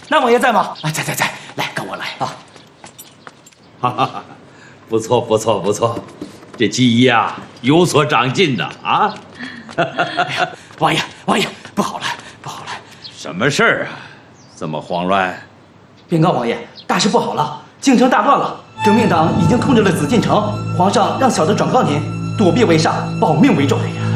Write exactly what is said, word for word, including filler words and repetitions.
那王爷在吗？啊，在在在，来，跟我来啊！ 哈哈，不错不错不错，这季衣啊有所长进的啊！ 哎呀，王爷王爷，不好了不好了！ 什么事儿啊？这么慌乱？ 禀告王爷，大事不好了，京城大乱了，革命党已经控制了紫禁城，皇上让小的转告您，躲避为上，保命为重。哎呀！